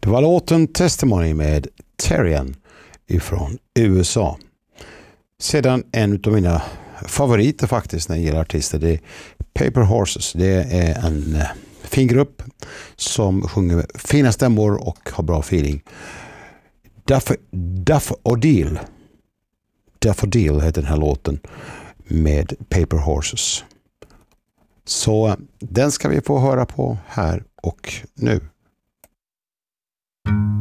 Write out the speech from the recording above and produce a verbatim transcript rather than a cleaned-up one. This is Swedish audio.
var låten Testimony med Terrian ifrån U S A. Sedan en av mina favoriter faktiskt när det gäller artister, det är Paper Horses. Det är en eh, fin grupp som sjunger fina stämmor och har bra feeling. Duff, Duff O'Deal. Duff O'Deal heter den här låten med Paper Horses. Så den ska vi få höra på här och nu.